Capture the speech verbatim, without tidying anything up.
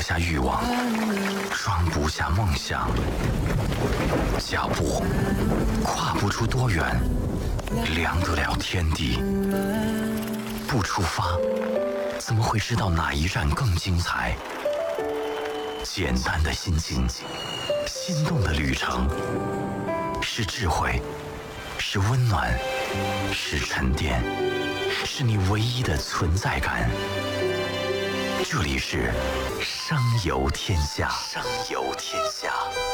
下欲望，装不下梦想，脚步跨不出多远，量得了天地。不出发，怎么会知道哪一站更精彩？简单的心情，心动的旅程，是智慧，是温暖，是沉淀，是你唯一的存在感。这里是声游天下，声游天下。